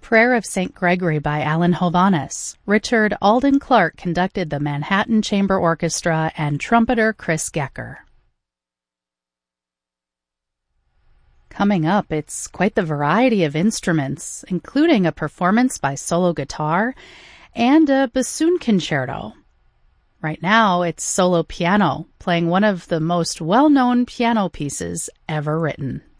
Prayer of St. Gregory by Alan Hovhaness. Richard Alden Clark conducted the Manhattan Chamber Orchestra and trumpeter Chris Gecker. Coming up, it's quite the variety of instruments, including a performance by solo guitar and a bassoon concerto. Right now, it's solo piano, playing one of the most well-known piano pieces ever written.